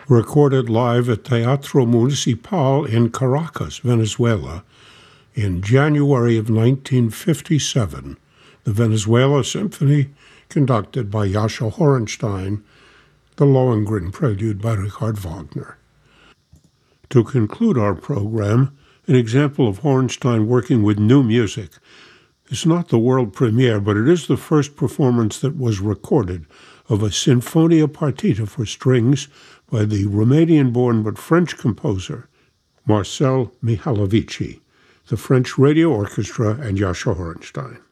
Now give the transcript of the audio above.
recorded live at Teatro Municipal in Caracas, Venezuela, in January of 1957. The Venezuela Symphony, conducted by Jascha Horenstein, the Lohengrin Prelude by Richard Wagner. To conclude our program, an example of Horenstein working with new music. It's not the world premiere, but it is the first performance that was recorded of a Sinfonia Partita for strings by the Romanian-born but French composer Marcel Mihalovici, the French Radio Orchestra, and Jascha Horenstein.